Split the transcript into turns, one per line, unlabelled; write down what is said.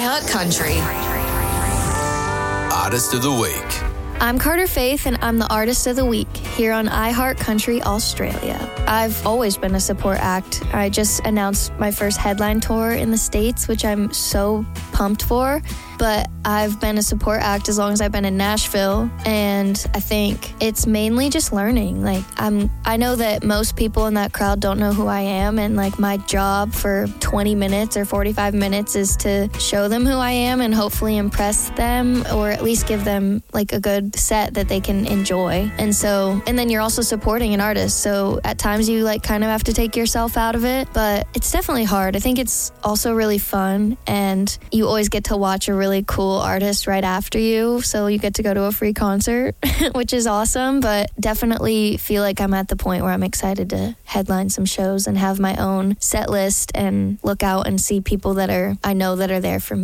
iHeart Country.
Artist of the Week.
I'm Carter Faith, and I'm the Artist of the Week here on iHeart Country Australia. I've always been a support act. I just announced my first headline tour in the States, which I'm so pumped for. But I've been a support act as long as I've been in Nashville, and I think it's mainly just learning. I know that most people in that crowd don't know who I am, and my job for 20 minutes or 45 minutes is to show them who I am and hopefully impress them, or at least give them a good set that they can enjoy. And then you're also supporting an artist, so at times you kind of have to take yourself out of it, but it's definitely hard. I think it's also really fun, and you always get to watch a really cool artist right after you, so you get to go to a free concert, which is awesome. But definitely feel like I'm at the point where I'm excited to headline some shows and have my own set list and look out and see people that I know that are there for me.